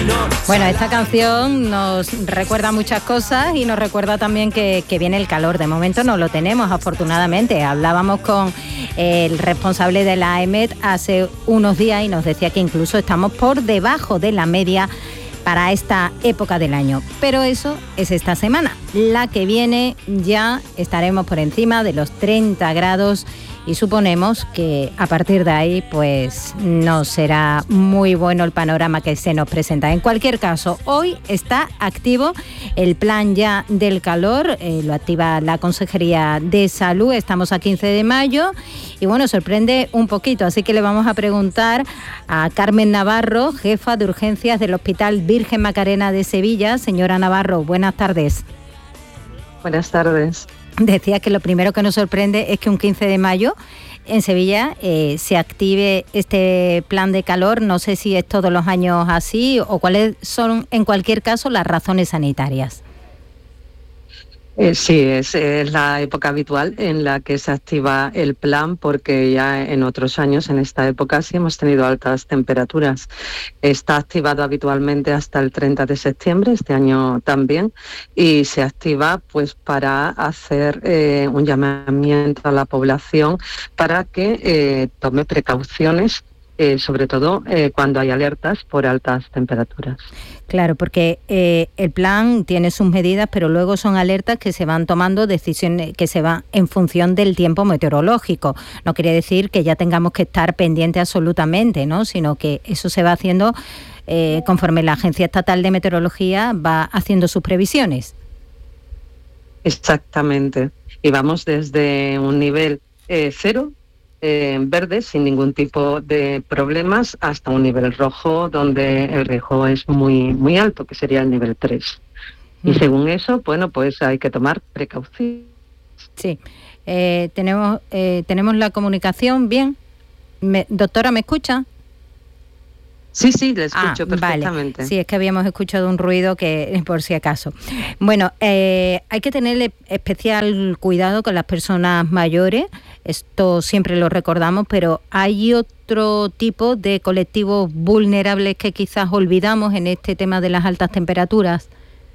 Bueno, esta canción nos recuerda muchas cosas y nos recuerda también que viene el calor. De momento no lo tenemos, afortunadamente. Hablábamos con el responsable de la AEMET hace unos días y nos decía que incluso estamos por debajo de la media para esta época del año. Pero eso es esta semana. La que viene ya estaremos por encima de los 30 grados y suponemos que a partir de ahí pues no será muy bueno el panorama que se nos presenta. En cualquier caso, hoy está activo el plan ya del calor, lo activa la Consejería de Salud, estamos a 15 de mayo y bueno, sorprende un poquito, así que le vamos a preguntar a Carmen Navarro, jefa de urgencias del Hospital Virgen Macarena de Sevilla. Señora Navarro, buenas tardes. Buenas tardes. Decía que lo primero que nos sorprende es que un 15 de mayo en Sevilla se active este plan de calor. No sé si es todos los años así o cuáles son, en cualquier caso, las razones sanitarias. Sí, es la época habitual en la que se activa el plan, porque ya en otros años, en esta época, sí hemos tenido altas temperaturas. Está activado habitualmente hasta el 30 de septiembre, este año también, y se activa pues para hacer un llamamiento a la población para que tome precauciones, sobre todo cuando hay alertas por altas temperaturas. Claro, porque el plan tiene sus medidas, pero luego son alertas que se van tomando, decisiones que se van en función del tiempo meteorológico. No quiere decir que ya tengamos que estar pendientes absolutamente, ¿no? Sino que eso se va haciendo conforme la Agencia Estatal de Meteorología va haciendo sus previsiones. Exactamente. Y vamos desde un nivel 0, verde, sin ningún tipo de problemas, hasta un nivel rojo, donde el riesgo es muy, muy alto, que sería el nivel 3. Y según eso, bueno, pues hay que tomar precauciones. Sí. Tenemos la comunicación bien. Doctora, ¿me escucha? Sí, le escucho perfectamente. Vale. Sí, es que habíamos escuchado un ruido que, por si acaso. Bueno, hay que tener especial cuidado con las personas mayores, esto siempre lo recordamos, pero hay otro tipo de colectivos vulnerables que quizás olvidamos en este tema de las altas temperaturas.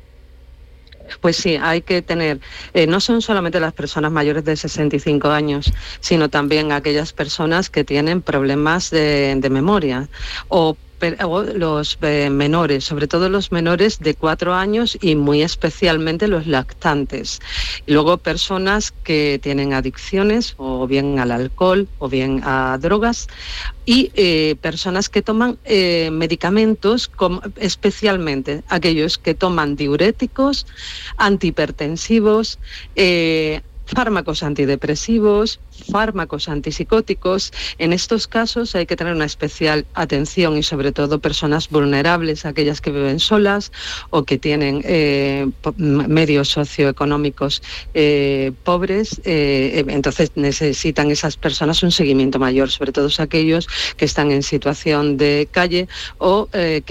Pues sí, hay que tener, no son solamente las personas mayores de 65 años, sino también aquellas personas que tienen problemas de memoria o los menores, sobre todo los menores de 4 años y muy especialmente los lactantes. Y luego personas que tienen adicciones o bien al alcohol o bien a drogas y personas que toman medicamentos, especialmente aquellos que toman diuréticos, antihipertensivos, fármacos antidepresivos, fármacos antipsicóticos. En estos casos hay que tener una especial atención y sobre todo personas vulnerables, aquellas que viven solas o que tienen medios socioeconómicos pobres, entonces necesitan esas personas un seguimiento mayor, sobre todo aquellos que están en situación de calle o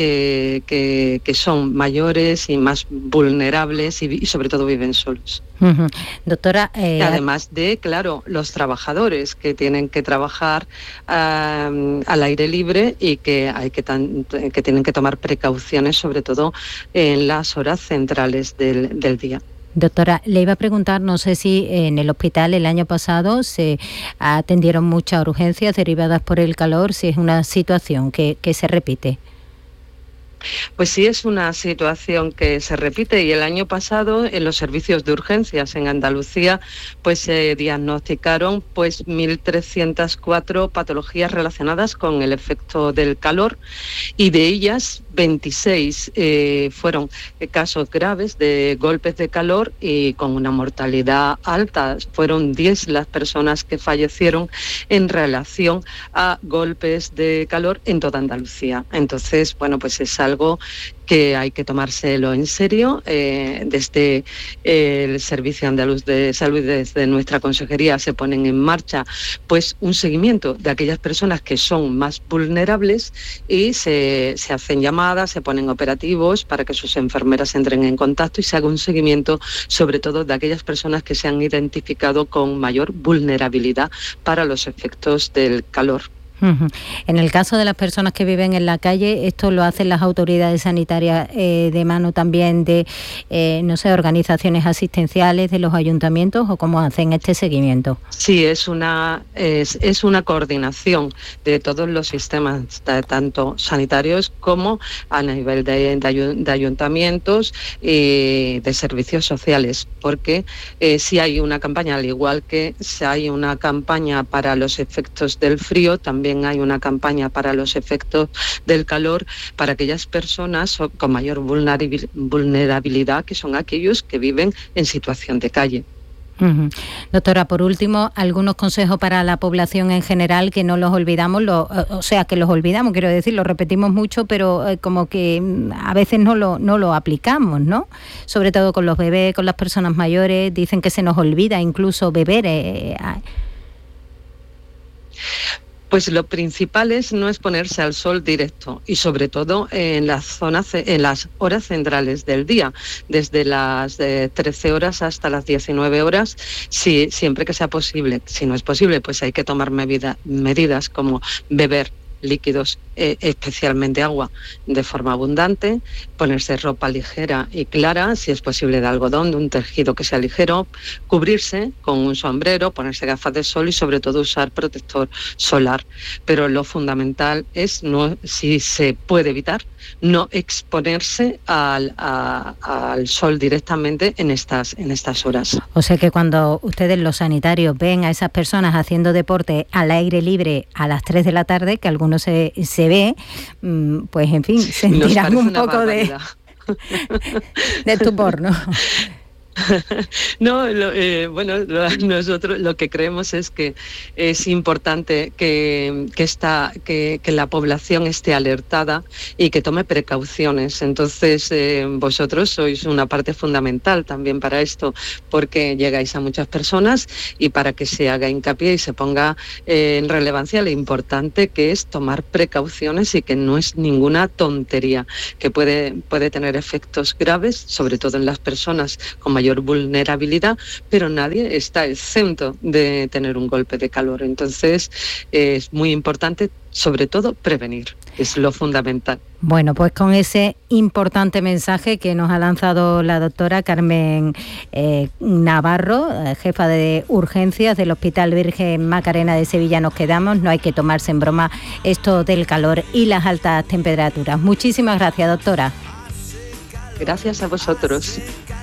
que son mayores y más vulnerables y sobre todo viven solos. Uh-huh. Doctora, además de, claro, los trabajadores que tienen que trabajar al aire libre y que tienen que tomar precauciones, sobre todo en las horas centrales del día. Doctora, le iba a preguntar, no sé si en el hospital el año pasado se atendieron muchas urgencias derivadas por el calor, si es una situación que se repite. Pues sí, es una situación que se repite y el año pasado en los servicios de urgencias en Andalucía pues se diagnosticaron pues 1.304 patologías relacionadas con el efecto del calor y de ellas 26 fueron casos graves de golpes de calor y con una mortalidad alta. Fueron 10 las personas que fallecieron en relación a golpes de calor en toda Andalucía. Entonces, bueno, pues es algo que hay que tomárselo en serio. Desde el Servicio Andaluz de Salud y desde nuestra consejería se ponen en marcha pues un seguimiento de aquellas personas que son más vulnerables y se hacen llamadas, se ponen operativos para que sus enfermeras entren en contacto y se haga un seguimiento sobre todo de aquellas personas que se han identificado con mayor vulnerabilidad para los efectos del calor. En el caso de las personas que viven en la calle, ¿esto lo hacen las autoridades sanitarias de mano también de, no sé, organizaciones asistenciales de los ayuntamientos, o cómo hacen este seguimiento? Sí, es una coordinación de todos los sistemas, tanto sanitarios como a nivel de ayuntamientos y de servicios sociales, porque si hay una campaña, al igual que si hay una campaña para los efectos del frío, también hay una campaña para los efectos del calor para aquellas personas con mayor vulnerabilidad, que son aquellos que viven en situación de calle. Doctora, por último, algunos consejos para la población en general, que no los olvidamos, que los olvidamos, quiero decir, lo repetimos mucho, pero como que a veces no lo aplicamos, ¿no? Sobre todo con los bebés, con las personas mayores, dicen que se nos olvida incluso beber. Pues lo principal es no exponerse al sol directo y sobre todo en las horas centrales del día, desde las 13 horas hasta las 19 horas, siempre que sea posible. Si no es posible, pues hay que tomar medidas como beber líquidos, especialmente agua, de forma abundante, ponerse ropa ligera y clara, si es posible de algodón, de un tejido que sea ligero, cubrirse con un sombrero, ponerse gafas de sol y sobre todo usar protector solar. Pero lo fundamental es, si se puede evitar, no exponerse al sol directamente en estas horas. O sea que cuando ustedes, los sanitarios, ven a esas personas haciendo deporte al aire libre a las 3 de la tarde, que algunos se ve, pues en fin, sentirán un poco de estupor, ¿no? No, nosotros lo que creemos es que es importante que la población esté alertada y que tome precauciones. Entonces, vosotros sois una parte fundamental también para esto, porque llegáis a muchas personas y para que se haga hincapié y se ponga en relevancia lo importante que es tomar precauciones y que no es ninguna tontería, que puede tener efectos graves, sobre todo en las personas con mayor vulnerabilidad, pero nadie está exento de tener un golpe de calor. Entonces es muy importante, sobre todo, prevenir, que es lo fundamental. Bueno, pues con ese importante mensaje que nos ha lanzado la doctora Carmen Navarro, jefa de urgencias del Hospital Virgen Macarena de Sevilla, nos quedamos. No hay que tomarse en broma esto del calor y las altas temperaturas. Muchísimas gracias, doctora. Gracias a vosotros.